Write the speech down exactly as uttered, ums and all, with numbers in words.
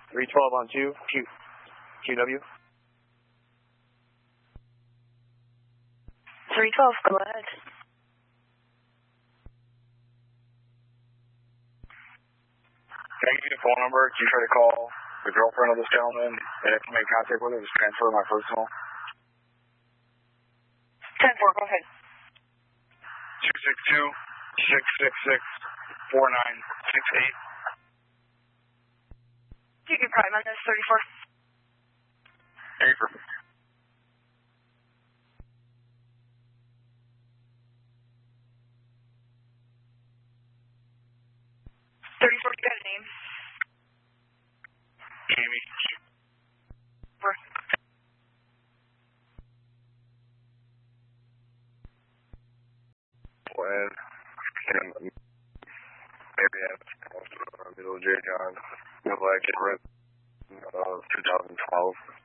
three twelve on two, Q, QW. three twelve, go ahead. Can I give you the phone number? Can you try to call the girlfriend of this gentleman, and if you make contact with her, just transfer my personal. ten four, go ahead. two six two, six six six, four nine six eight. You can prime on this thirty-four. Hey, perfect. thirty-four, you got a name? Amy. Four. When, and maybe at uh, middle of J. John, middle of Red, uh, two thousand twelve.